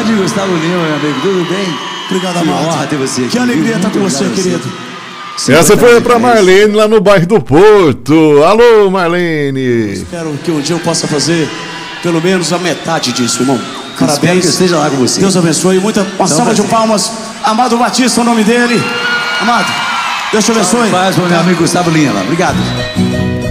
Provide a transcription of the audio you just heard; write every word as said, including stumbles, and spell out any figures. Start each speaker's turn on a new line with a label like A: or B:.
A: Grande Gustavo Lima, meu amigo, tudo bem?
B: Obrigado,
A: que
B: Amado.
A: honra ter você aqui.
B: Que alegria estar com você, querido.
C: Essa foi pra Marlene lá no bairro do Porto. Alô, Marlene.
B: Espero que um dia eu possa fazer pelo menos a metade disso, irmão.
A: Espero
B: Parabéns.
A: que eu esteja lá com você.
B: Deus abençoe. Muita, uma
A: Então,
B: salva de
A: prazer.
B: palmas. Amado Batista, o nome dele. Amado, Deus te abençoe.
A: Paz para o meu amigo Gustavo Lima. Obrigado.